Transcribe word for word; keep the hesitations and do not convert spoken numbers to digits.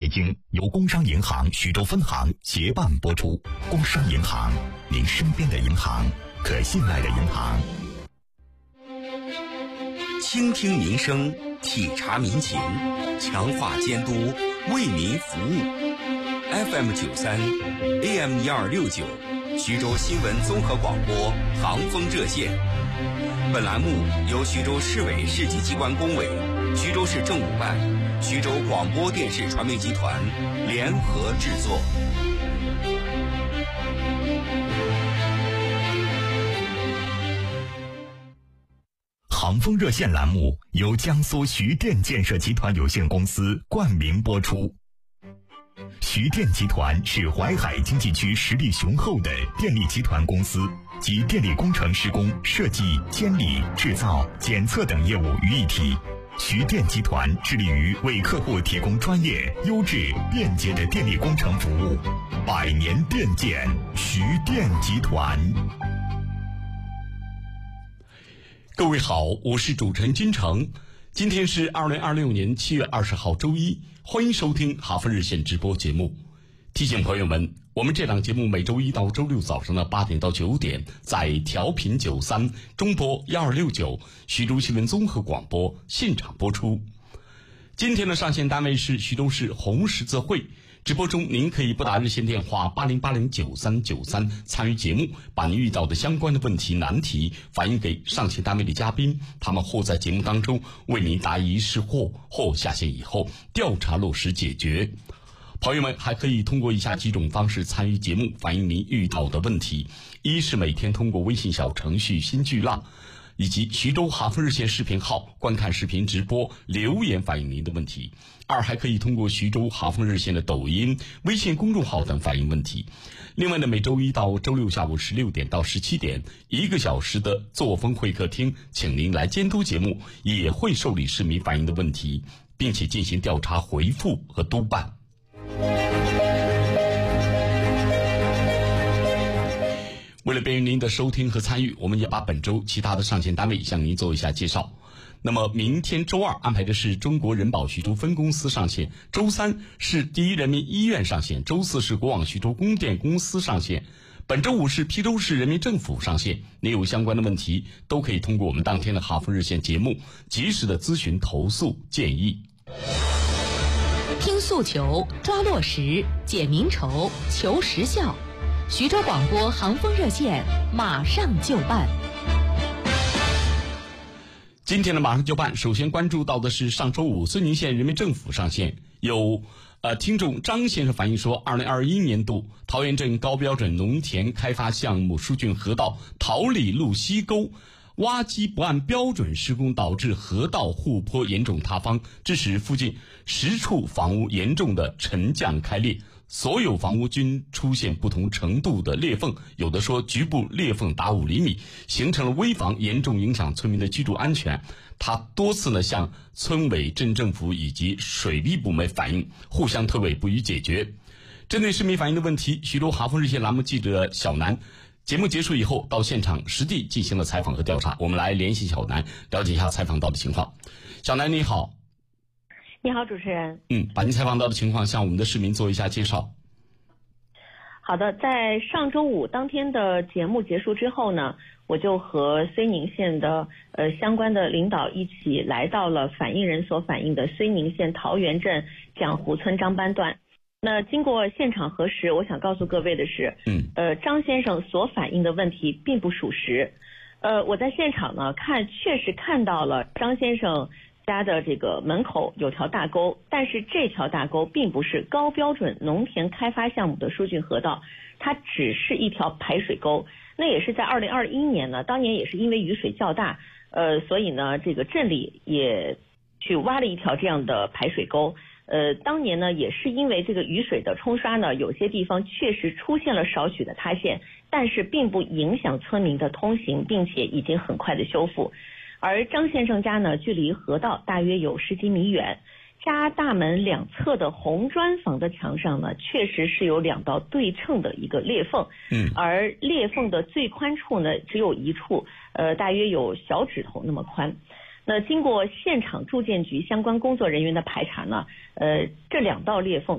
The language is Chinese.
经由工商银行徐州分行协办播出。工商银行，您身边的银行，可信赖的银行。 倾听民生，体察民情，强化监督，为民服务。F M 九三 A M 一二六九，徐州新闻综合广播航风热线。本栏目由徐州市委市级机关工委、徐州市政务办、徐州广播电视传媒集团联合制作。 航风热线栏目由江苏徐电建设集团有限公司冠名播出。徐电集团是淮海经济区实力雄厚的电力集团公司，集电力工程施工、设计、监理、制造、检测等业务于一体。徐电集团致力于为客户提供专业、优质、便捷的电力工程服务。百年电建，徐电集团。 各位好，我是主持人金城。今天是二零二六年七月二十号周一，欢迎收听哈佛热线直播节目。提醒朋友们，我们这档节目每周一到周六早上的八点到九点，在调频九三中波一二六九徐州新闻综合广播现场播出。今天的上线单位是徐州市红十字会。直播中您可以拨打热线电话八零八零九三九三参与节目，把您遇到的相关的问题难题反映给上线单位的嘉宾，他们或在节目当中为您答疑释惑，或下线以后调查落实解决。朋友们还可以通过以下几种方式参与节目，反映您遇到的问题：一是每天通过微信小程序新巨浪以及徐州哈佛热线视频号观看视频直播，留言反映您的问题；二还可以通过徐州哈佛热线的抖音、微信公众号等反映问题。另外呢，每周一到周六下午十六点到十七点，一个小时的作风会客厅，请您来监督节目，也会受理市民反映的问题，并且进行调查回复和督办。为了便于您的收听和参与，我们也把本周其他的上线单位向您做一下介绍。那么明天周二安排的是中国人保徐州分公司上线，周三是第一人民医院上线，周四是国网徐州供电公司上线，本周五是邳州市人民政府上线。您有相关的问题都可以通过我们当天的哈佛热线节目及时的咨询投诉建议。 听诉求，抓落实，解民愁，求实效。徐州广播航风热线马上就办。 今天的马上就办，首先关注到的是上周五狻宁县人民政府上线，有呃听众张先生反映说，二零二一年度桃源镇高标准农田开发项目疏浚河道桃里路西沟挖基不按标准施工，导致河道护坡严重塌方，致使附近十处房屋严重的沉降开裂，所有房屋均出现不同程度的裂缝，有的说局部裂缝达五厘米，形成了危房，严重影响村民的居住安全。他多次呢向村委、镇政府以及水利部门反映，互相推诿不予解决。针对市民反映的问题，徐州哈佛热线栏目记者小南节目结束以后到现场实地进行了采访和调查，我们来联系小南了解一下采访到的情况。小南你好。 你好，主持人。 嗯，把您采访到的情况向我们的市民做一下介绍。 好的，在上周五当天的节目结束之后呢，我就和绻宁县的呃相关的领导一起来到了反映人所反映的绻宁县桃源镇蒋湖村张班段。那经过现场核实，我想告诉各位的是，嗯，呃，张先生所反映的问题并不属实。呃，我在现场呢看，确实看到了张先生家的这个门口有条大沟，但是这条大沟并不是高标准农田开发项目的疏浚河道，它只是一条排水沟。那也是在二零二一年呢，当年也是因为雨水较大，呃，所以呢，这个镇里也去挖了一条这样的排水沟。呃，当年呢，也是因为这个雨水的冲刷呢，有些地方确实出现了少许的塌陷，但是并不影响村民的通行，并且已经很快的修复。而张先生家呢，距离河道大约有十几米远，家大门两侧的红砖房的墙上呢，确实是有两道对称的一个裂缝，嗯，而裂缝的最宽处呢，只有一处，呃，大约有小指头那么宽。那经过现场住建局相关工作人员的排查呢，呃，这两道裂缝